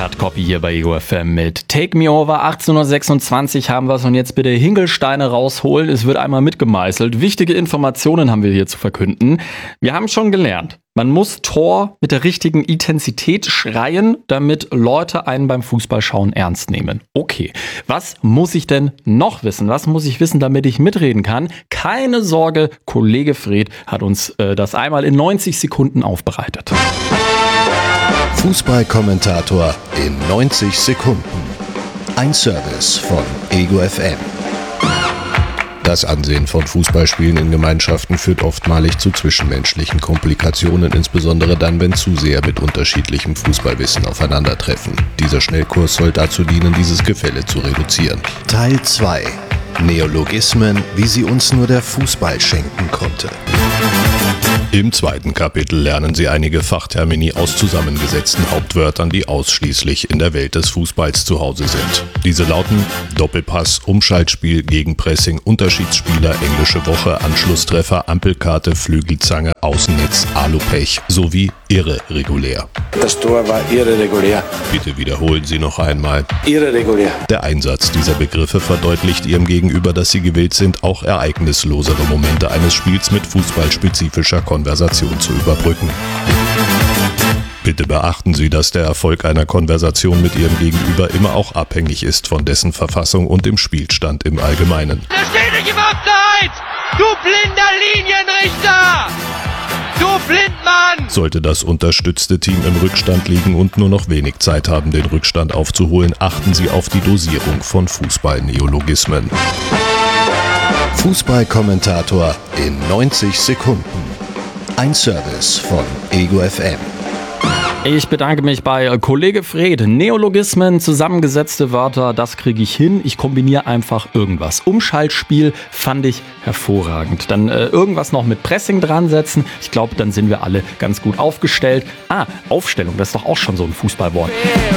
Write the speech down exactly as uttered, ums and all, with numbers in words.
Stadtcopy hier bei Ego F M mit Take Me Over. achtzehnhundertsechsundzwanzig haben wir es und jetzt bitte Hinkelsteine rausholen. Es wird einmal mitgemeißelt. Wichtige Informationen haben wir hier zu verkünden. Wir haben schon gelernt, man muss Tor mit der richtigen Intensität schreien, damit Leute einen beim Fußballschauen ernst nehmen. Okay, was muss ich denn noch wissen? Was muss ich wissen, damit ich mitreden kann? Keine Sorge, Kollege Fred hat uns äh, das einmal in neunzig Sekunden aufbereitet. Fußballkommentator in neunzig Sekunden. Ein Service von Ego F M. Das Ansehen von Fußballspielen in Gemeinschaften führt oftmalig zu zwischenmenschlichen Komplikationen, insbesondere dann, wenn Zuseher mit unterschiedlichem Fußballwissen aufeinandertreffen. Dieser Schnellkurs soll dazu dienen, dieses Gefälle zu reduzieren. Teil zwei. Neologismen, wie sie uns nur der Fußball schenken konnte. Im zweiten Kapitel lernen Sie einige Fachtermini aus zusammengesetzten Hauptwörtern, die ausschließlich in der Welt des Fußballs zu Hause sind. Diese lauten Doppelpass, Umschaltspiel, Gegenpressing, Unterschiedsspieler, englische Woche, Anschlusstreffer, Ampelkarte, Flügelzange, Außennetz, Alupech sowie irregulär. Das Tor war irregulär. Bitte wiederholen Sie noch einmal. Irregulär. Der Einsatz dieser Begriffe verdeutlicht Ihrem Gegenüber, dass Sie gewillt sind, auch ereignislosere Momente eines Spiels mit fußballspezifischer Konversation zu überbrücken. Bitte beachten Sie, dass der Erfolg einer Konversation mit Ihrem Gegenüber immer auch abhängig ist von dessen Verfassung und dem Spielstand im Allgemeinen. Der steht nicht im Abseits! Du blinder Linienrichter! Du Blindmann! Sollte das unterstützte Team im Rückstand liegen und nur noch wenig Zeit haben, den Rückstand aufzuholen, achten Sie auf die Dosierung von Fußball-Neologismen. Fußballkommentator in neunzig Sekunden. Ein Service von Ego F M. Ich bedanke mich bei Kollege Fred. Neologismen, zusammengesetzte Wörter, das kriege ich hin. Ich kombiniere einfach irgendwas. Umschaltspiel fand ich hervorragend. Dann äh, irgendwas noch mit Pressing dran setzen. Ich glaube, dann sind wir alle ganz gut aufgestellt. Ah, Aufstellung, das ist doch auch schon so ein Fußballwort.